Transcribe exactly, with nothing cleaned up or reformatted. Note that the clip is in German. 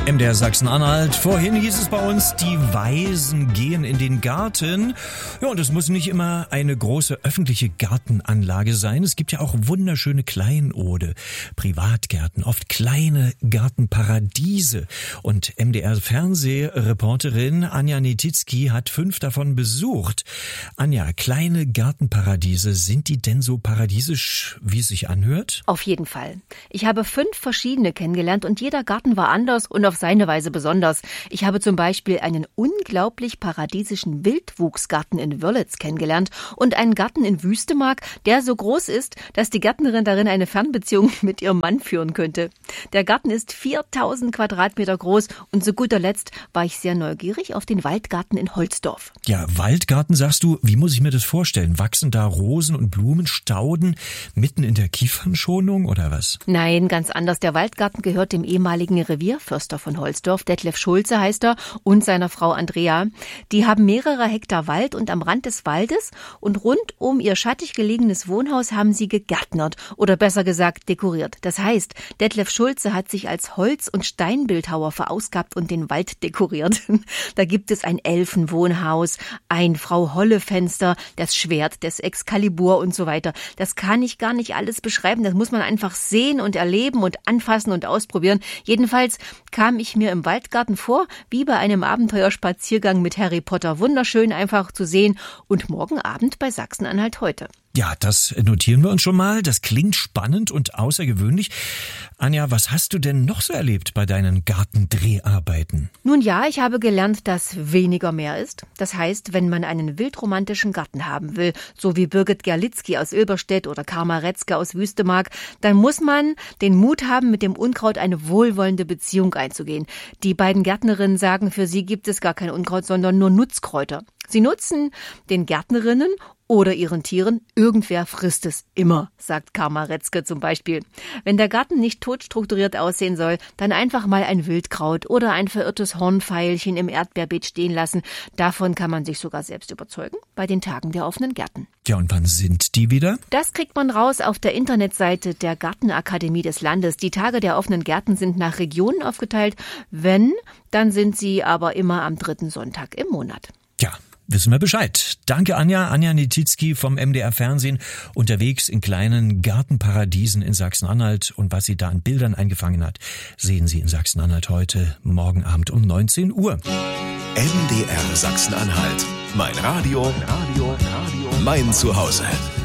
M D R Sachsen-Anhalt. Vorhin hieß es bei uns, die Weisen gehen in den Garten. Ja, und es muss nicht immer eine große öffentliche Gartenanlage sein. Es gibt ja auch wunderschöne Kleinode, Privatgärten, oft kleine Gartenparadiese. Und M D R-Fernsehreporterin Anja Nietitzky hat fünf davon besucht. Anja, kleine Gartenparadiese, sind die denn so paradiesisch, wie es sich anhört? Auf jeden Fall. Ich habe fünf verschiedene kennengelernt und jeder Garten war anders und auf seine Weise besonders. Ich habe zum Beispiel einen unglaublich paradiesischen Wildwuchsgarten in Wörlitz kennengelernt und einen Garten in Wüstemark, der so groß ist, dass die Gärtnerin darin eine Fernbeziehung mit ihrem Mann führen könnte. Der Garten ist viertausend Quadratmeter groß und zu guter Letzt war ich sehr neugierig auf den Waldgarten in Holzdorf. Ja, Waldgarten, sagst du, wie muss ich mir das vorstellen? Wachsen da Rosen und Blumenstauden mitten in der Kiefernschonung oder was? Nein, ganz anders. Der Waldgarten gehört dem ehemaligen Revierförster von Holzdorf, Detlef Schulze heißt er, und seiner Frau Andrea. Die haben mehrere Hektar Wald und am Rand des Waldes und rund um ihr schattig gelegenes Wohnhaus haben sie gegärtnert oder besser gesagt dekoriert. Das heißt, Detlef Schulze hat sich als Holz- und Steinbildhauer verausgabt und den Wald dekoriert. Da gibt es ein Elfenwohnhaus, ein Frau-Holle-Fenster, das Schwert des Excalibur und so weiter. Das kann ich gar nicht alles beschreiben, das muss man einfach sehen und erleben und anfassen und ausprobieren. Jedenfalls kam ich mir im Waldgarten vor, wie bei einem Abenteuerspaziergang mit Harry Potter. Wunderschön einfach zu sehen und morgen Abend bei Sachsen-Anhalt heute. Ja, das notieren wir uns schon mal. Das klingt spannend und außergewöhnlich. Anja, was hast du denn noch so erlebt bei deinen Gartendreharbeiten? Nun ja, ich habe gelernt, dass weniger mehr ist. Das heißt, wenn man einen wildromantischen Garten haben will, so wie Birgit Gerlitzky aus Ilberstedt oder Karma Retzke aus Wüstemark, dann muss man den Mut haben, mit dem Unkraut eine wohlwollende Beziehung einzugehen. Die beiden Gärtnerinnen sagen, für sie gibt es gar kein Unkraut, sondern nur Nutzkräuter. Sie nutzen den Gärtnerinnen oder ihren Tieren. Irgendwer frisst es immer, sagt Karma Retzke zum Beispiel. Wenn der Garten nicht tot strukturiert aussehen soll, dann einfach mal ein Wildkraut oder ein verirrtes Hornfeilchen im Erdbeerbeet stehen lassen. Davon kann man sich sogar selbst überzeugen bei den Tagen der offenen Gärten. Ja, und wann sind die wieder? Das kriegt man raus auf der Internetseite der Gartenakademie des Landes. Die Tage der offenen Gärten sind nach Regionen aufgeteilt. Wenn, dann sind sie aber immer am dritten Sonntag im Monat. Ja, wissen wir Bescheid. Danke, Anja. Anja Nietitzky vom M D R Fernsehen, unterwegs in kleinen Gartenparadiesen in Sachsen-Anhalt. Und was sie da an Bildern eingefangen hat, sehen Sie in Sachsen-Anhalt heute, morgen Abend um neunzehn Uhr. M D R Sachsen-Anhalt. Mein Radio, mein Radio, mein Zuhause.